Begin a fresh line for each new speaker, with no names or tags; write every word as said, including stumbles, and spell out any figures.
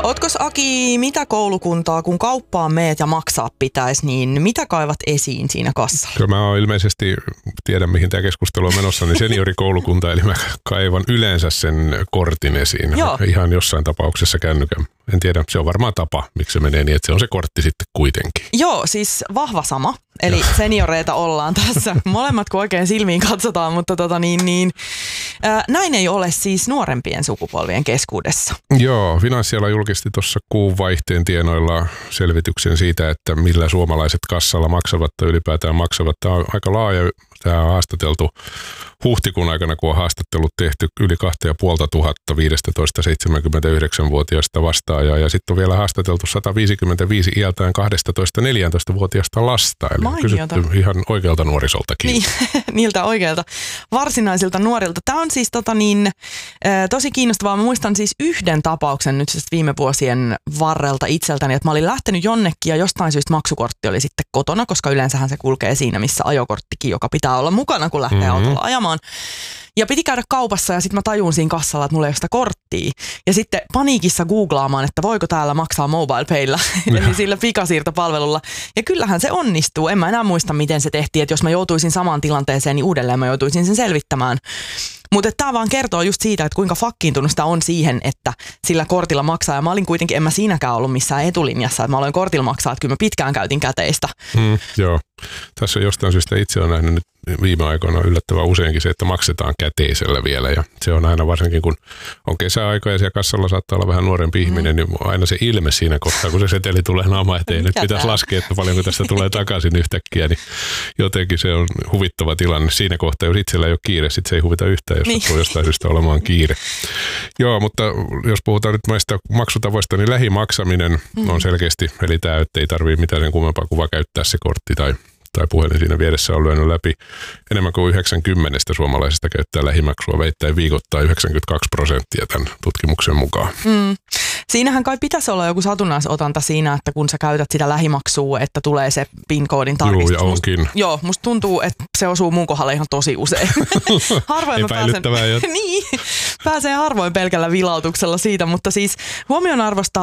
Ootkos Aki, mitä koulukuntaa, kun kauppaan meet ja maksaa pitäisi, niin mitä kaivat esiin siinä kassalla?
Kyllä mä oon ilmeisesti, tiedän mihin tämä keskustelu on menossa, niin seniorikoulukunta, eli mä kaivan yleensä sen kortin esiin.
Joo.
Ihan jossain tapauksessa kännykän. En tiedä, se on varmaan tapa, miksi se menee niin, että se on se kortti sitten kuitenkin.
Joo, siis vahva sama. Eli senioreita ollaan tässä. Molemmat kun oikein silmiin katsotaan, mutta tota niin, niin, ää, näin ei ole siis nuorempien sukupolvien keskuudessa.
Joo, Finanssiala julkisti tuossa kuun vaihteen tienoilla selvityksen siitä, että millä suomalaiset kassalla maksavat tai ylipäätään maksavat. Tämä on aika laaja, tämä on haastateltu huhtikuun aikana, kun on haastattelut tehty yli kaksituhatta viisitoista seitsemänkymmentäyhdeksän-vuotiaista vastaajaa. Ja sitten on vielä haastateltu sata viisikymmentäviisi iältään kaksitoista neljätoista-vuotiaista lasta. Eli
Mainiota.
kysytty ihan oikealta nuorisoltakin.
Niin, niiltä oikeilta varsinaisilta nuorilta. Tämä on siis tota niin, tosi kiinnostavaa. Mä muistan siis yhden tapauksen nyt siis viime vuosien varrelta itseltäni, että mä olin lähtenyt jonnekin ja jostain syystä maksukortti oli sitten kotona, koska yleensähän se kulkee siinä, missä ajokorttikin, joka pitää olla mukana, kun lähtee mm-hmm. autolla ajamaan. Ja piti käydä kaupassa ja sitten mä tajun siinä kassalla, että mulla ei ole sitä korttia. Ja sitten paniikissa googlaamaan, että voiko täällä maksaa MobilePaylla, eli sillä pikasiirtopalvelulla. Ja kyllähän se onnistuu. En mä enää muista, miten se tehtiin, että jos mä joutuisin samaan tilanteeseen, niin uudelleen mä joutuisin sen selvittämään. Mutta tämä vaan kertoo just siitä, että kuinka fakkiintunut sitä on siihen, että sillä kortilla maksaa. Ja mä olin kuitenkin, en mä siinäkään ollut missään etulinjassa, että mä aloin kortilla maksaa, että kyllä mä pitkään käytin käteistä.
Mm, joo. Tässä jostain syystä itse olen nähnyt nyt viime aikoina yllättävän useinkin se, että maksetaan käteisellä vielä. Ja se on aina varsinkin, kun on kesäaika ja siellä kassalla saattaa olla vähän nuorempi ihminen, mm. niin aina se ilme siinä kohtaa, kun se seteli tulee naama eteen. Nyt pitäisi laskea, että paljonko tästä tulee takaisin yhtäkkiä. Niin jotenkin se on huvittava tilanne siinä kohtaa, jos itsellä ei ole kiire, sitten se ei huvita yhtään, jos niin. sattuu jostain syystä olemaan kiire. Joo, mutta jos puhutaan nyt näistä maksutavoista, niin lähimaksaminen mm. on selkeästi, eli tämä, että ei tarvitse mitään sen kummempaa kuvaa käyttää se kortti tai tai puhelin siinä vieressä on lyönyt läpi. Enemmän kuin yhdeksänkymmentä suomalaisista käyttää lähimaksua, väittäen viikoittain yhdeksänkymmentäkaksi prosenttia tämän tutkimuksen mukaan.
Mm. Siinähän kai pitäisi olla joku satunnaisotanta siinä, että kun sä käytät sitä lähimaksua, että tulee se PIN-koodin tarkistus.
Joo, ja onkin.
Must, joo, musta tuntuu, että se osuu mun kohdalle ihan tosi usein. Harvoin mä pääsen, niin, pääsee harvoin pelkällä vilautuksella siitä, mutta siis huomionarvosta